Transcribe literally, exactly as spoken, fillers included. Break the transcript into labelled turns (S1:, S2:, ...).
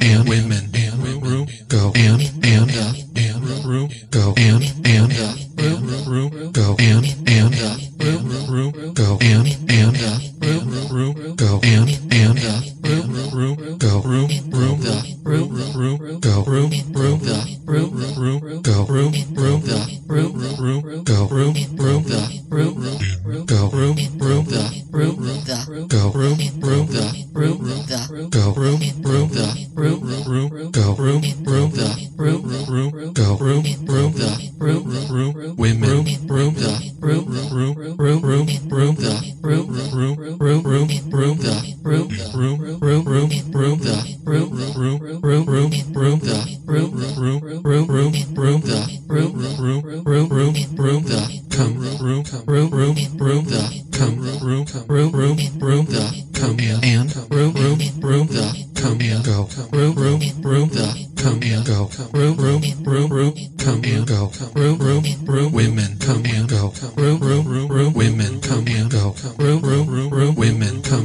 S1: and women and room go and and and room go and and room go and and room go and and room go and and room go room room the room room go room room the room room go room room the room room go room room the room go room room the room the go room room the room the go room room the room room go room room the room room go room room the room room women room room the room room room room room the room room room room room the room room room room room the room room room room room the room room room room room the room room room room room the come room room room room the come room room room room the come in and room room room the come in go room room room the come in go room room room room come in go room room room women come in go room room room women